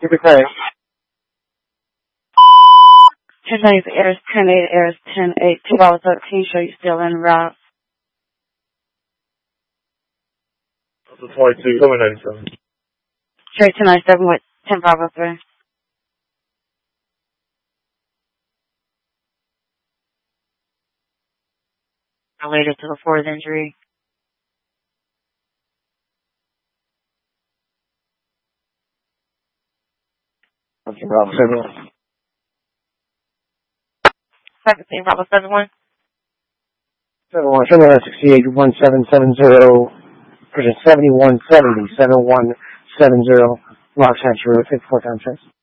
Give me credit. 10 Airs 10-8 Airs 10-8 213. Show you still en route. That's a 22, coming 97. Straight 297 with 10-503. Related to the fourth injury. Okay, Bravo 71. 17 Bravo 71. 7168 1770. Prison 7170 7170. Los Angeles 54 times 6.